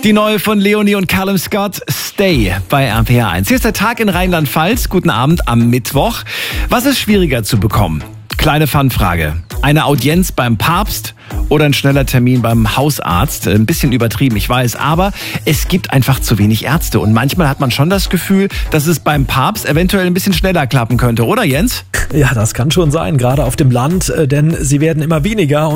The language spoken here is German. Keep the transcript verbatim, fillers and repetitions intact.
Die neue von Leonie und Callum Scott, Stay bei R P R eins. Hier ist der Tag in Rheinland-Pfalz. Guten Abend am Mittwoch. Was ist schwieriger zu bekommen? Kleine Fanfrage. Eine Audienz beim Papst oder ein schneller Termin beim Hausarzt? Ein bisschen übertrieben, ich weiß, aber es gibt einfach zu wenig Ärzte. Und manchmal hat man schon das Gefühl, dass es beim Papst eventuell ein bisschen schneller klappen könnte, oder Jens? Ja, das kann schon sein, gerade auf dem Land, denn sie werden immer weniger.